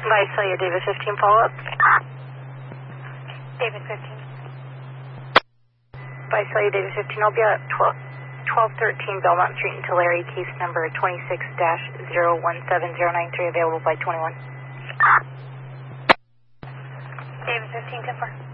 Visalia, David 15, follow-up. David 15. Visalia, David 15, I'll be at 1213 Belmont Street in Tulare, case number 26-017093, available by 21. David 15, 10-4.